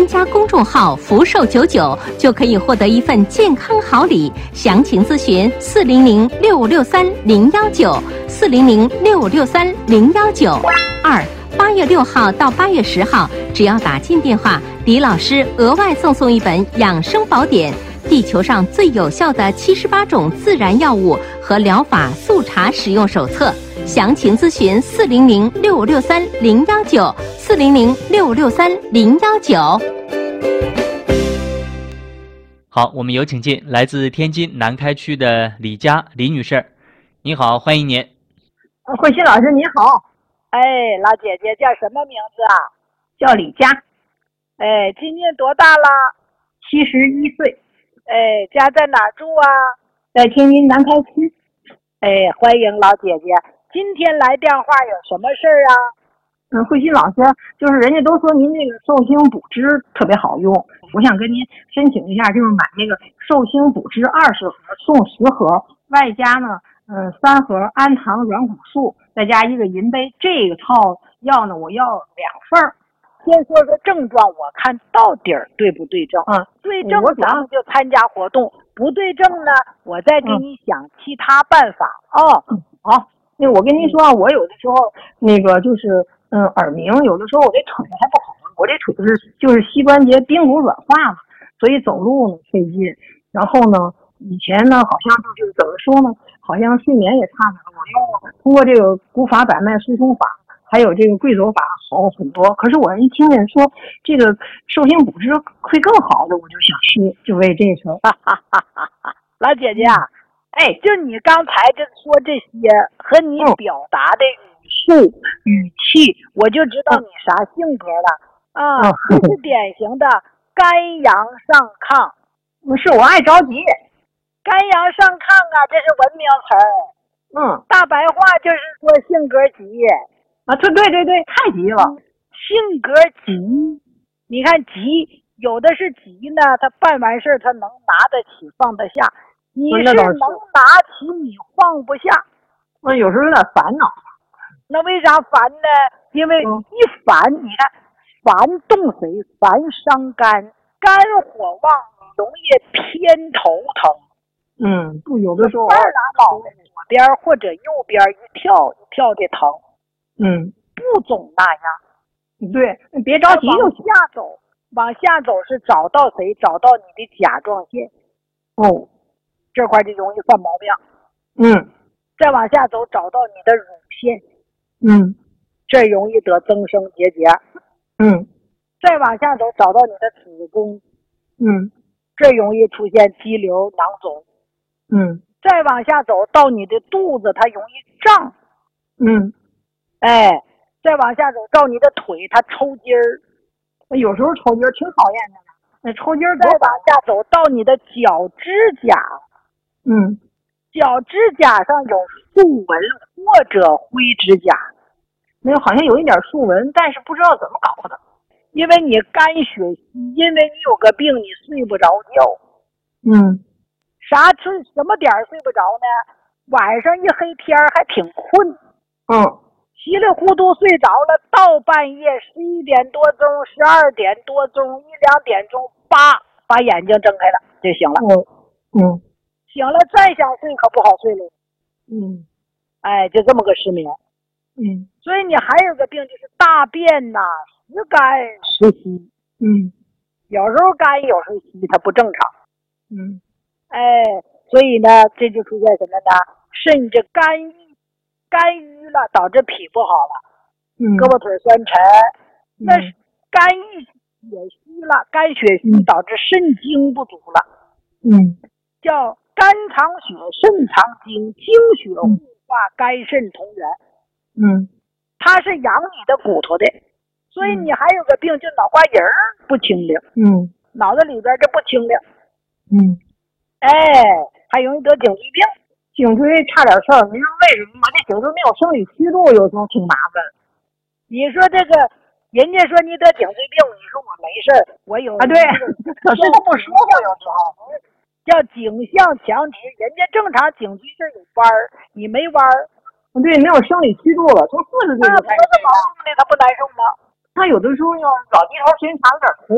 加公众号福寿99就可以获得一份健康好礼，详情咨询400-6563-019，400-6563-019。8月6号到8月10号，只要打进电话，李老师额外赠送一本养生宝典《地球上最有效的78种自然药物和疗法速查使用手册》。详情咨询400-6563-019，400-6563-019。 好，我们有请进来自天津南开区的李佳李女士。你好，欢迎您。 慧心老师你好。 哎，老姐姐叫什么名字啊？ 叫李佳。 哎，今年多大了 ？71岁。 哎，家在哪住啊？ 在天津南开区。 哎，欢迎老姐姐。今天来电话有什么事儿啊？ 慧心老师，就是人家都说您这个寿星补脂特别好用，我想跟您申请一下，就是买那个寿星补脂20盒送10盒，外加呢3盒氨糖软骨素，再加1个银杯，这个套药呢我要2份儿。 先说说症状，我看到底儿对不对症？对症咱们就参加活动，不对症呢，我再给你想其他办法啊。 好，那我跟您说啊，我有的时候那个就是耳鸣，有的时候我这腿还不好，我这腿就是膝关节髌骨软化了，所以走路呢费劲。然后呢，以前呢好像就是怎么说呢，好像睡眠也差点，我用通过这个骨法摆脉疏通法，还有这个跪走法好很多。可是我一听见说这个寿星补脂会更好的，我就想试，就为这事儿。 老姐姐啊，就你刚才这说这些和你表达的语速语气，我就知道你啥性格了啊。这是典型的肝阳上亢。 是我爱着急。 肝阳上亢啊，这是文明词儿。大白话就是说性格急啊。对，太急了。 性格急，你看急，有的是急呢，他办完事他能拿得起放得下，你是能拿起你放不下。 有时候有点烦恼。 那为啥烦呢？因为一烦，你看烦动谁？烦伤肝，肝火旺容易偏头疼。 有的时候腕儿拿脑袋左边或者右边一跳的疼。不总那样。 对，别着急就行。 往下走是找到谁？找到你的甲状腺。这块就容易犯毛病。再往下走找到你的乳腺。这容易得增生结节。再往下走找到你的子宫。这容易出现肌瘤囊肿。再往下走到你的肚子，它容易胀。再往下走到你的腿，它抽筋儿。 有时候抽筋儿挺讨厌的呢。那抽筋儿再往下走到你的脚指甲。脚指甲上有竖纹或者灰指甲。 没有，好像有一点竖纹，但是不知道怎么搞的。 因为你肝血虚，因为你有个病，你睡不着觉。什么点睡不着呢？晚上一黑天还挺困。稀里糊涂睡着了，到半夜11点多钟、12点多钟、1、2点钟，把眼睛睁开了就醒了。醒了再想睡可不好睡了。就这么个失眠。所以你还有个病就是大便呐，时干时稀。有时候干，有时候稀，它不正常。所以呢，这就出现什么呢？肾这肝郁了，导致脾不好了。胳膊腿酸沉。那肝郁血虚了，肝血虚导致肾精不足了。叫肝藏血，肾藏精，精血互化，肝肾同源。它是养你的骨头的。所以你还有个病，就脑瓜仁儿不清灵。脑子里边这不清灵。还容易得颈椎病。 颈椎差点事儿，你说为什么吗？这颈椎没有生理虚度，有时候挺麻烦。 你说这个，人家说你得颈椎病，你说我没事儿，我有对，可是他不舒服，有时候叫颈项强直，人家正常颈椎这有弯儿，你没弯儿。 对，没有生理虚度了，从40岁就开始。 那脖子毛病的他不难受吗？ 他有的时候要老低头时间长有点疼。